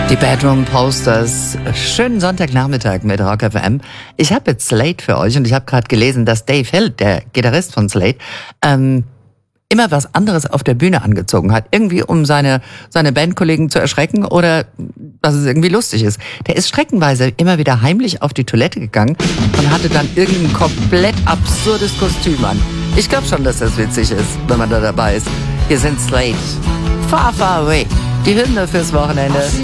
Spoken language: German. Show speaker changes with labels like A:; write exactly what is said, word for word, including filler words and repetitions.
A: Die Bedroom Posters. Schönen Sonntagnachmittag mit Rock F M. Ich habe jetzt Slade für euch und ich habe gerade gelesen, dass Dave Hill, der Gitarrist von Slade, ähm, immer was anderes auf der Bühne angezogen hat. Irgendwie, um seine, seine Bandkollegen zu erschrecken oder dass es irgendwie lustig ist. Der ist streckenweise immer wieder heimlich auf die Toilette gegangen und hatte dann irgendein komplett absurdes Kostüm an. Ich glaube schon, dass das witzig ist, wenn man da dabei ist. Hier sind Slade. Far, far away. Die Hymne fürs Wochenende.